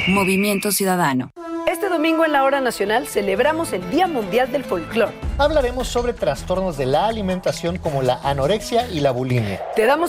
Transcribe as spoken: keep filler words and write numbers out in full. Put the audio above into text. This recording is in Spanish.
Movimiento Ciudadano. Este domingo en la Hora Nacional celebramos el Día Mundial del Folclor. Hablaremos sobre trastornos de la alimentación como la anorexia y la bulimia. Te damos